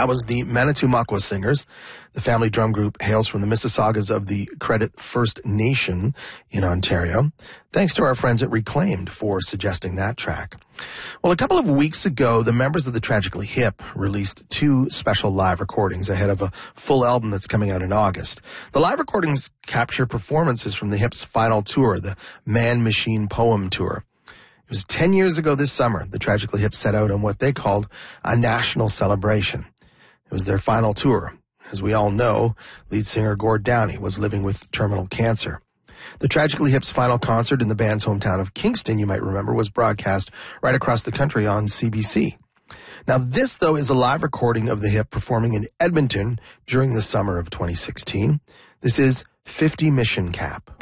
That was the Manitoumacwa Singers. The family drum group hails from the Mississaugas of the Credit First Nation in Ontario. Thanks to our friends at Reclaimed for suggesting that track. Well, a couple of weeks ago, the members of the Tragically Hip released 2 special live recordings ahead of a full album that's coming out in August. The live recordings capture performances from the Hip's final tour, the Man Machine Poem Tour. It was 10 years ago this summer, the Tragically Hip set out on what they called a national celebration. It was their final tour. As we all know, lead singer Gord Downie was living with terminal cancer. The Tragically Hip's final concert in the band's hometown of Kingston, you might remember, was broadcast right across the country on CBC. Now, this, though, is a live recording of the Hip performing in Edmonton during the summer of 2016. This is 50 Mission Cap.